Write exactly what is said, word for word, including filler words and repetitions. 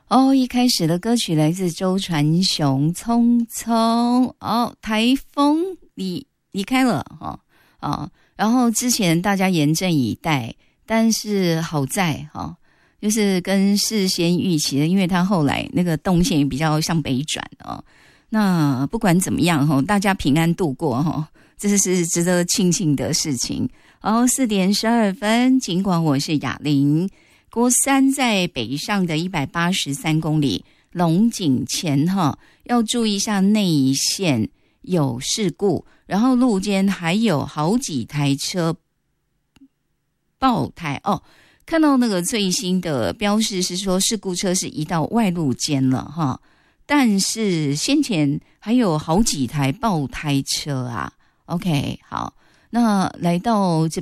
哦，一开始的歌曲来自周传雄，匆匆。哦，台风离离开了哈啊、哦，然后之前大家严阵以待，但是好在哈、哦，就是跟事先预期的，因为他后来那个动线也比较向北转哦。那不管怎么样哈、哦，大家平安度过哈、哦，这是值得庆幸的事情。然后四点十二分，尽管我是哑铃。国三在北上的一百八十三公里龙井前哈，要注意一下内线有事故，然后路肩还有好几台车爆胎哦。看到那个最新的标示是说事故车是移到外路间了哈，但是先前还有好几台爆胎车啊。OK， 好，那来到这